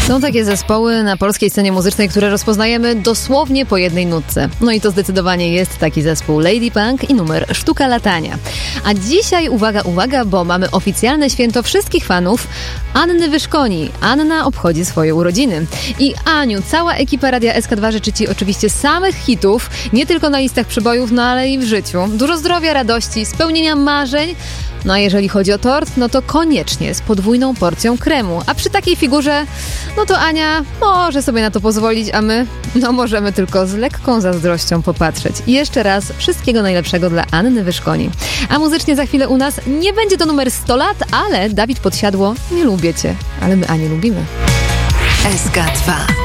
Są takie zespoły na polskiej scenie muzycznej, które rozpoznajemy dosłownie po jednej nutce. No i to zdecydowanie jest taki zespół Lady Punk i numer Sztuka latania. A dzisiaj, uwaga, bo mamy oficjalne święto wszystkich fanów Anny Wyszkoni. Anna obchodzi swoje urodziny. I Aniu, cała ekipa Radia SK2 życzy Ci oczywiście samych hitów, nie tylko na listach przebojów, no ale i w życiu. Dużo zdrowia, radości, spełnienia marzeń. No a jeżeli chodzi o tort, no to koniecznie z podwójną porcją kremu. A przy takiej figurze, no to Ania może sobie na to pozwolić, a my, no możemy tylko z lekką zazdrością popatrzeć. I jeszcze raz wszystkiego najlepszego dla Anny Wyszkoni. A muzycznie za chwilę u nas nie będzie to numer 100 lat, ale Dawid Podsiadło, nie lubię Cię, ale my Anię lubimy. SK2